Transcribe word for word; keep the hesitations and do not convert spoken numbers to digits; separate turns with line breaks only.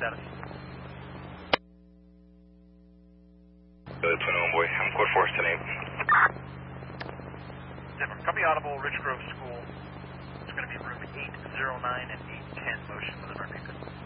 status.
Uh, Twin Owen Boy, I'm code four today.
Denver, copy audible, Rich Grove School. It's going to be room eight oh nine and eight ten, motion within our beacon.